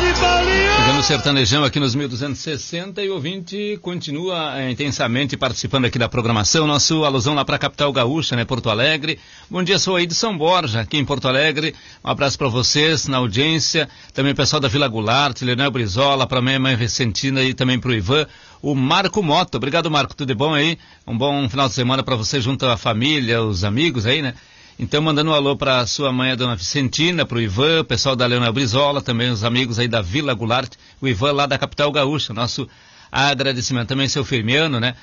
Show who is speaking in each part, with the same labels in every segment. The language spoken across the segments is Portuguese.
Speaker 1: Chegando o sertanejão aqui nos 1260 e o ouvinte continua intensamente participando aqui da programação. Nosso alusão lá para a capital gaúcha, né, Porto Alegre. Bom dia, sou aí de São Borja, aqui em Porto Alegre. Um abraço para vocês na audiência. Também o pessoal da Vila Goulart, Leonel Brizola, para a minha mãe Vicentina e também para o Ivan. O Marco Mota. Obrigado, Marco. Tudo bom aí? Um bom final de semana para você junto à família, os amigos aí, né? Então, mandando um alô para sua mãe, a dona Vicentina, para o Ivan, o pessoal da Leonel Brizola, também os amigos aí da Vila Goulart, o Ivan lá da capital gaúcha, nosso agradecimento. Também seu Firmiano, né?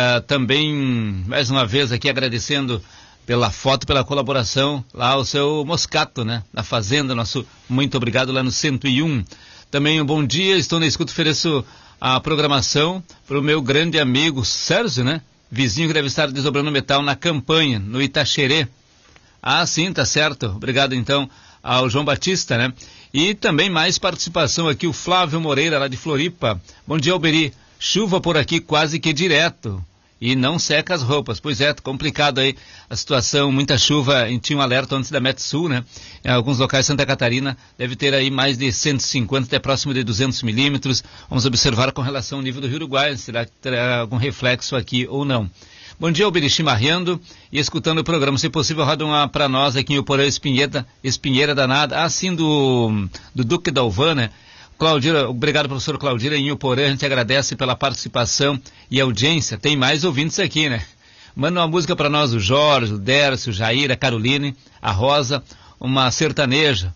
Speaker 1: Também, mais uma vez aqui agradecendo pela foto, pela colaboração, lá o seu Moscato, né? Na Fazenda, nosso muito obrigado lá no 101. Também um bom dia, estou na escuta, ofereço a programação para o meu grande amigo Sérgio, né? Vizinho que deve estar desdobrando metal na campanha, no Itaxerê. Ah, sim, tá certo. Obrigado, então, ao João Batista, né? E também mais participação aqui, o Flávio Moreira, lá de Floripa. Bom dia, Alberi. Chuva por aqui quase que direto. E não seca as roupas. Pois é, complicado aí a situação. Muita chuva. Tinha um alerta antes da Metsul, né? Em alguns locais de Santa Catarina deve ter aí mais de 150 até próximo de 200 milímetros. Vamos observar com relação ao nível do Rio Uruguai. Será que terá algum reflexo aqui ou não? Bom dia, Alberi, chimarreando e escutando o programa. Se possível, roda uma para nós aqui em Uporã, Espinheira Danada. Ah, sim, do Duque da Alvan, né? Claudira, obrigado, professor Claudira, em Uporã, a gente agradece pela participação e audiência. Tem mais ouvintes aqui, né? Manda uma música para nós, o Jorge, o Dércio, o Jair, a Caroline, a Rosa, uma sertaneja.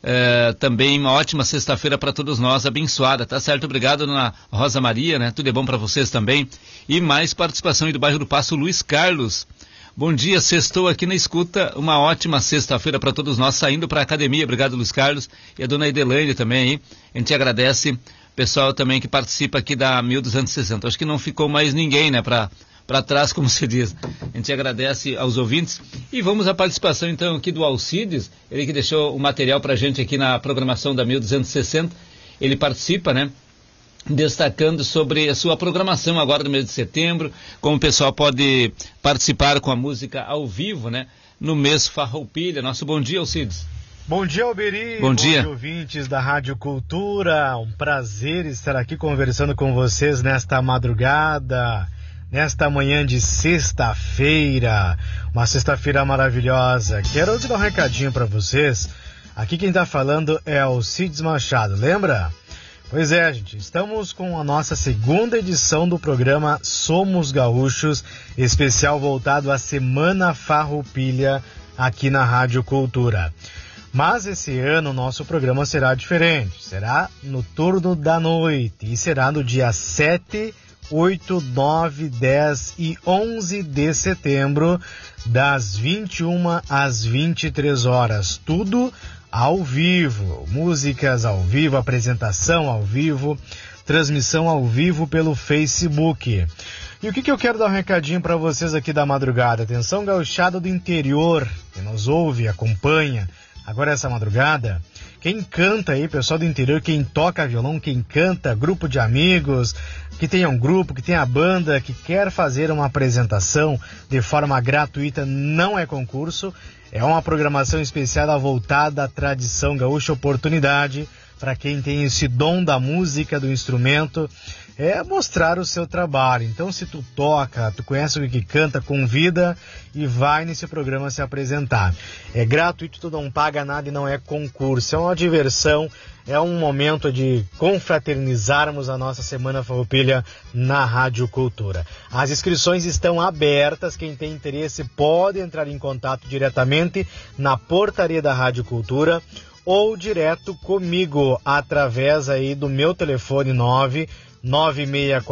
Speaker 1: Também uma ótima sexta-feira para todos nós, abençoada, tá certo? Obrigado, dona Rosa Maria, né? Tudo é bom para vocês também. E mais participação aí do bairro do Passo, Luiz Carlos. Bom dia, sextou aqui na escuta, uma ótima sexta-feira para todos nós, saindo para a academia. Obrigado, Luiz Carlos, e a dona Edelane também aí. A gente agradece, pessoal também que participa aqui da 1260. Acho que não ficou mais ninguém, né, para trás, como se diz. A gente agradece aos ouvintes. E vamos à participação, então, aqui do Alcides, ele que deixou o material para a gente aqui na programação da 1260. Ele participa, né, destacando sobre a sua programação agora no mês de setembro, como o pessoal pode participar com a música ao vivo, né, no mês Farroupilha. Nosso bom dia, Alcides.
Speaker 2: Bom dia, Alberi.
Speaker 1: Bom dia,
Speaker 2: ouvintes da Rádio Cultura. Um prazer estar aqui conversando com vocês nesta madrugada, nesta manhã de sexta-feira, uma sexta-feira maravilhosa. Quero dar um recadinho para vocês. Aqui quem está falando é Alcides Machado, lembra? Pois é, gente, estamos com a nossa segunda edição do programa Somos Gaúchos, especial voltado à Semana Farroupilha aqui na Rádio Cultura. Mas esse ano o nosso programa será diferente, será no turno da noite e será no dia 7, 8, 9, 10 e 11 de setembro, das 21 às 23 horas. Tudo ao vivo, músicas ao vivo, apresentação ao vivo, transmissão ao vivo pelo Facebook. E o que eu quero dar um recadinho para vocês aqui da madrugada? Atenção, gauchada do interior, que nos ouve, acompanha agora essa madrugada. Quem canta aí, pessoal do interior, quem toca violão, quem canta, grupo de amigos, que tenha um grupo, que tenha banda, que quer fazer uma apresentação de forma gratuita, não é concurso, é uma programação especial voltada à tradição gaúcha, oportunidade para quem tem esse dom da música, do instrumento, é mostrar o seu trabalho. Então, se tu toca, tu conhece o que canta, convida e vai nesse programa se apresentar. É gratuito, tu não paga nada e não é concurso, é uma diversão, é um momento de confraternizarmos a nossa Semana Farroupilha na Rádio Cultura. As inscrições estão abertas, quem tem interesse pode entrar em contato diretamente na portaria da Rádio Cultura ou direto comigo através aí do meu telefone 996